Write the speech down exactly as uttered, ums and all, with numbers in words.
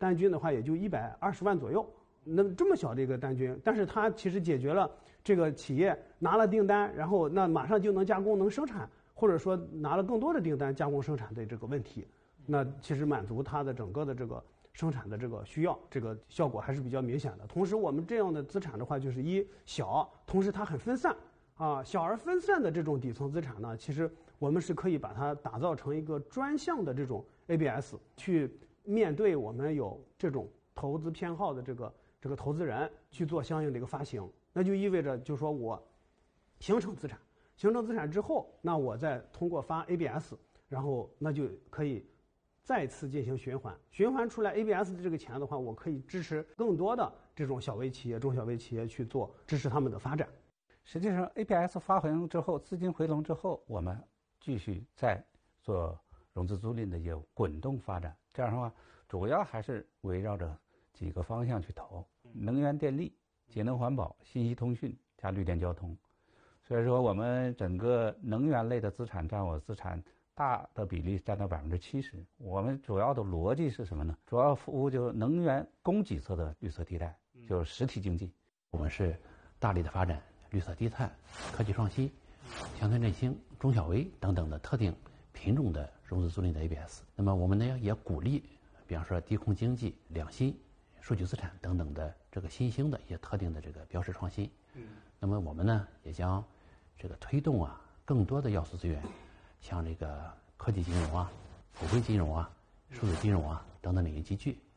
单均的话也就一百二十万左右。那么这么小的一个单均，但是它其实解决了这个企业拿了订单，然后那马上就能加工能生产，或者说拿了更多的订单加工生产的这个问题。那其实满足它的整个的这个生产的这个需要，这个效果还是比较明显的。同时，我们这样的资产的话，就是一小，同时它很分散啊，小而分散的这种底层资产呢，其实我们是可以把它打造成一个专项的这种 A B S， 去面对我们有这种投资偏好的这个这个投资人去做相应的一个发行。那就意味着，就是说我形成资产，形成资产之后，那我再通过发 A B S， 然后那就可以再次进行循环，循环出来 A B S 的这个钱的话，我可以支持更多的这种小微企业、中小微企业去做支持他们的发展。 实际上 A B S 发行之后，资金回笼之后，我们继续再做融资租赁的业务，滚动发展。这样的话，主要还是围绕着几个方向去投：能源电力、节能环保、信息通讯加绿电交通。所以说，我们整个能源类的资产占我资产大的比例占到百分之七十。我们主要的逻辑是什么呢？主要服务就是能源供给侧的绿色替代，就是实体经济。 我们是大力的发展绿色低碳、科技创新、乡村振兴、中小微等等的特定品种的融资租赁的 A B S。那么我们呢也鼓励，比方说低空经济、两新、数据资产等等的这个新兴的一些特定的这个标识创新。嗯。那么我们呢也将这个推动啊更多的要素资源。像这个科技金融啊、普惠金融啊、数字金融啊等等领域集聚，